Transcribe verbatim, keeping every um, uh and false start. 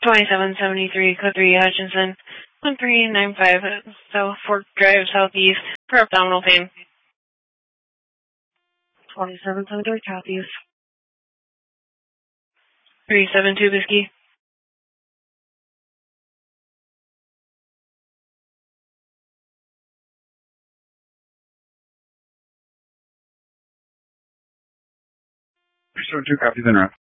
twenty-seven seventy-three, code three, Hutchinson, one three nine five, South Fork Drive, Southeast, for abdominal pain. twenty-seven seventy-three, Southeast. three seven two, Whiskey. three seven two, copies in route.